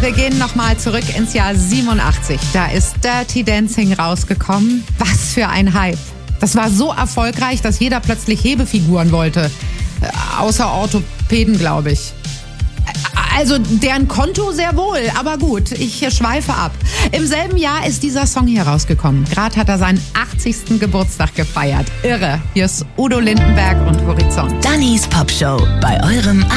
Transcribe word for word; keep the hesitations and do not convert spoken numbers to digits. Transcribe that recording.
Wir gehen nochmal zurück ins Jahr siebenundachtzig. Da ist Dirty Dancing rausgekommen. Was für ein Hype. Das war so erfolgreich, dass jeder plötzlich Hebefiguren wollte. Äh, außer Orthopäden, glaube ich. Also deren Konto sehr wohl, aber gut, ich schweife ab. Im selben Jahr ist dieser Song hier rausgekommen. Gerade hat er seinen achtzigsten Geburtstag gefeiert. Irre. Hier ist Udo Lindenberg und Horizont. Dannys Popshow bei eurem